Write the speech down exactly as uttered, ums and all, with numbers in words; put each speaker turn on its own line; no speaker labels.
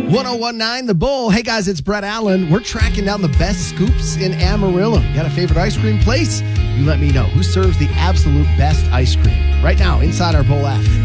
ten19 The Bull. Hey guys, it's Brett Allen. We're tracking down the best scoops in Amarillo. You got a favorite ice cream place? You let me know. Who serves the absolute best ice cream? Right now, inside our Bull app.